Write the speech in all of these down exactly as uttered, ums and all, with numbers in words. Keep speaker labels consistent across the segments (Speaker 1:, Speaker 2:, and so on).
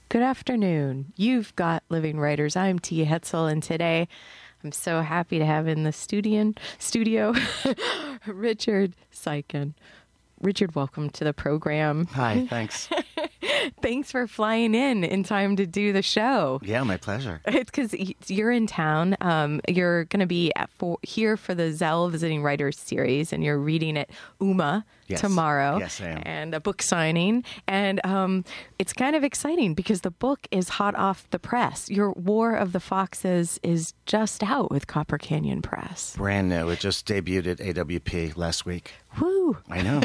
Speaker 1: Good afternoon. You've got Living Writers. I'm Tia Hetzel, and today I'm so happy to have in the studio, studio Richard Sykin. Richard, welcome to the program.
Speaker 2: Hi, thanks.
Speaker 1: Thanks for flying in in time to do the show.
Speaker 2: Yeah, my pleasure.
Speaker 1: It's because you're in town. Um, you're going to be at for, here for the Zell Visiting Writers series, and you're reading at U M A
Speaker 2: Yes.
Speaker 1: tomorrow.
Speaker 2: Yes, I am.
Speaker 1: And a book signing. And um, it's kind of exciting because the book is hot off the press. Your War of the Foxes is just out with Copper Canyon Press.
Speaker 2: Brand new. It just debuted at A W P last week.
Speaker 1: Woo!
Speaker 2: I know.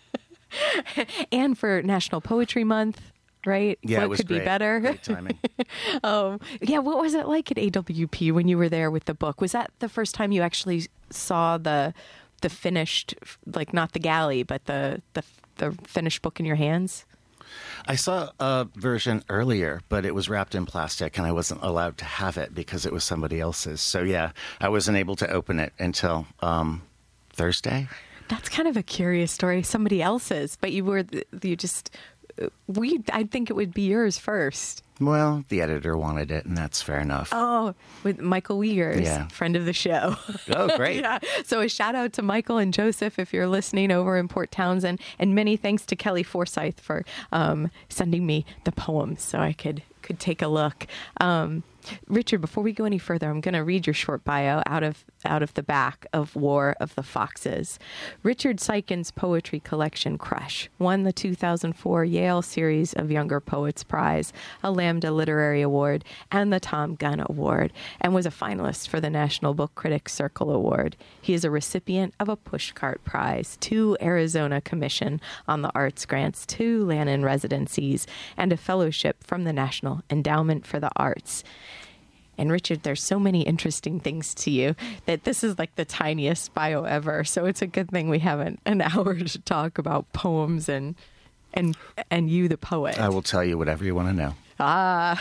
Speaker 1: And for National Poetry Month, right?
Speaker 2: Yeah,
Speaker 1: what
Speaker 2: it was
Speaker 1: could
Speaker 2: great.
Speaker 1: be better?
Speaker 2: Great timing.
Speaker 1: um, yeah, what was it like at A W P when you were there with the book? Was that the first time you actually saw the the finished, like not the galley, but the the, the finished book in your hands?
Speaker 2: I saw a version earlier, but it was wrapped in plastic, and I wasn't allowed to have it because it was somebody else's. So, yeah, I wasn't able to open it until um, Thursday.
Speaker 1: That's kind of a curious story. Somebody else's, but you were you just we. I think it would be yours first.
Speaker 2: Well, the editor wanted it, and that's fair enough.
Speaker 1: Oh, with Michael Wiegers,
Speaker 2: Yeah.
Speaker 1: friend of the show.
Speaker 2: Oh, great.
Speaker 1: Yeah. So a shout out to Michael and Joseph if you're listening over in Port Townsend, and many thanks to Kelly Forsyth for um, sending me the poems so I could could take a look. Um, Richard, before we go any further, I'm going to read your short bio out of out of the back of War of the Foxes. Richard Sykin's poetry collection, Crush, won the two thousand four Yale Series of Younger Poets Prize, a Lambda Literary Award, and the Tom Gunn Award, and was a finalist for the National Book Critics Circle Award. He is a recipient of a Pushcart Prize, two Arizona Commission on the Arts grants, two Lannan residencies, and a fellowship from the National Endowment for the Arts. And Richard, there's so many interesting things to you that this is like the tiniest bio ever. So it's a good thing we have an, an hour to talk about poems and and and you, the poet.
Speaker 2: I will tell you whatever you want to know.
Speaker 1: Ah,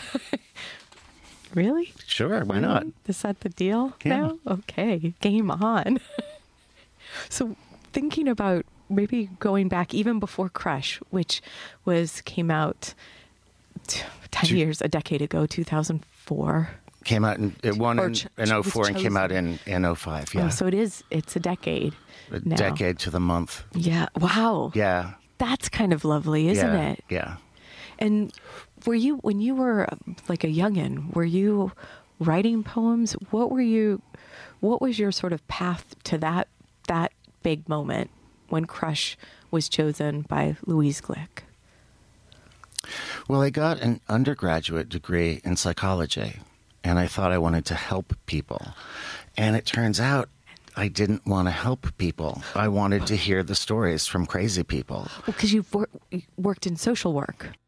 Speaker 1: really?
Speaker 2: Sure, why not?
Speaker 1: Is that the deal
Speaker 2: Yeah.
Speaker 1: now? Okay, game on. So thinking about maybe going back even before Crush, which was came out t- ten
Speaker 2: Two-
Speaker 1: years, a decade ago, two thousand four.
Speaker 2: Came out in, it won
Speaker 1: Or
Speaker 2: in,
Speaker 1: ch-
Speaker 2: in oh four
Speaker 1: was
Speaker 2: and came
Speaker 1: chosen.
Speaker 2: out in, in oh five, yeah.
Speaker 1: Oh, so it is, it's a decade
Speaker 2: a
Speaker 1: now.
Speaker 2: decade to the month.
Speaker 1: Yeah. Wow.
Speaker 2: Yeah.
Speaker 1: That's kind of lovely, isn't
Speaker 2: yeah,
Speaker 1: it?
Speaker 2: Yeah.
Speaker 1: And were you, when you were like a youngin', were you writing poems? What were you, what was your sort of path to that, that big moment when Crush was chosen by Louise Glick?
Speaker 2: Well, I got an undergraduate degree in psychology, and I thought I wanted to help people. And it turns out I didn't want to help people. I wanted to hear the stories from crazy people.
Speaker 1: Well, because you've wor- worked in social work.